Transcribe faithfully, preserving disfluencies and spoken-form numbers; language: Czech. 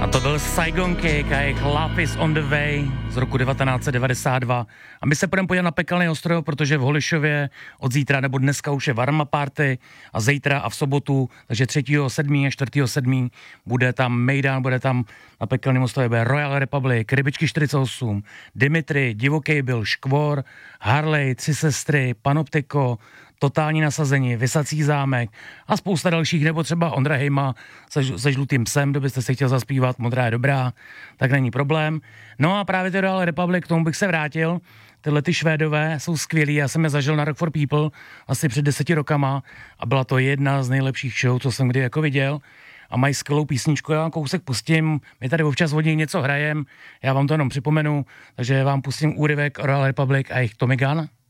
To byl Saigon Kick a jejich Love is on the way z roku devatenáct set devadesát dva. A my se půjdeme podívat na Pekelný ostrov, protože v Holišově od zítra nebo dneska už je Varma party a zítra a v sobotu, takže třetího sedmého a čtvrtého sedmého bude tam Mejdan, bude tam na Pekelném ostrově bude Royal Republic, Rybičky čtyřicet osm, Dimitri, Divoký byl, Škvor, Harley, Tři sestry, Panoptiko, Totální nasazení, Vysací zámek a spousta dalších, nebo třeba Ondra Hejma se, se žlutým psem, kdo byste si chtěl zaspívat, Modrá je dobrá, tak není problém. No a právě to Royal Republic, k tomu bych se vrátil. Tyhle ty Švédové jsou skvělí, já jsem je zažil na Rock for People asi před deseti rokama a byla to jedna z nejlepších show, co jsem kdy jako viděl. A mají skvělou písničku, já vám kousek pustím, my tady občas od nich něco hrajem, já vám to jenom připomenu, takže vám pustím úryvek Royal Republic a jejich Tommy Gun.